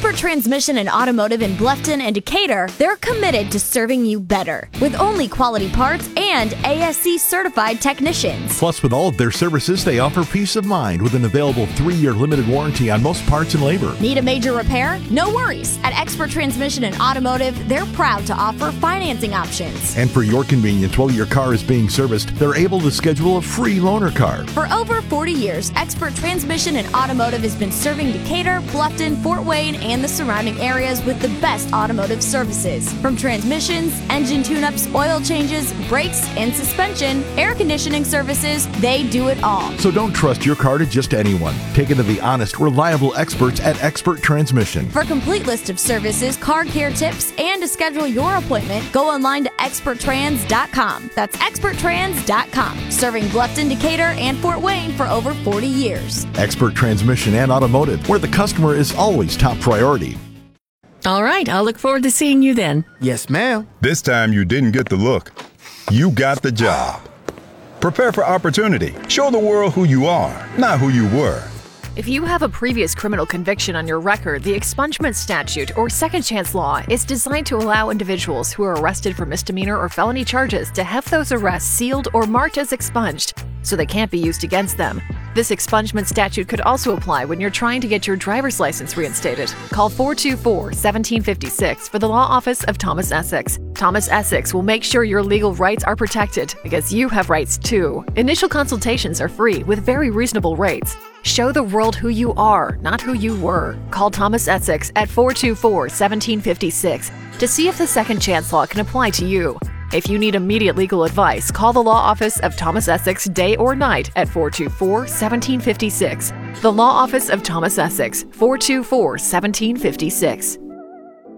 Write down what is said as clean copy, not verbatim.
Expert Transmission and Automotive in Bluffton and Decatur, they're committed to serving you better with only quality parts and ASC certified technicians. Plus, with all of their services, they offer peace of mind with an available 3-year limited warranty on most parts and labor. Need a major repair? No worries. At Expert Transmission and Automotive, they're proud to offer financing options. And for your convenience, while your car is being serviced, they're able to schedule a free loaner car. For over 40 years, Expert Transmission and Automotive has been serving Decatur, Bluffton, Fort Wayne, and the surrounding areas with the best automotive services. From transmissions, engine tune-ups, oil changes, brakes, and suspension, air conditioning services, they do it all. So don't trust your car to just anyone. Take it to the honest, reliable experts at Expert Transmission. For a complete list of services, car care tips, and to schedule your appointment, go online to experttrans.com. That's experttrans.com. Serving Bluffton, Decatur, and Fort Wayne for over 40 years. Expert Transmission and Automotive, where the customer is always top priority. All right, I'll look forward to seeing you then. Yes, ma'am. This time you didn't get the look. You got the job. Prepare for opportunity. Show the world who you are, not who you were. If you have a previous criminal conviction on your record, the expungement statute or second chance law is designed to allow individuals who are arrested for misdemeanor or felony charges to have those arrests sealed or marked as expunged, so they can't be used against them. This expungement statute could also apply when you're trying to get your driver's license reinstated. Call 424-1756 for the law office of Thomas Essex. Thomas Essex will make sure your legal rights are protected because you have rights too. Initial consultations are free with very reasonable rates. Show the world who you are, not who you were. Call Thomas Essex at 424-1756 to see if the second chance law can apply to you. If you need immediate legal advice, call the law office of Thomas Essex day or night at 424-1756. The law office of Thomas Essex, 424-1756.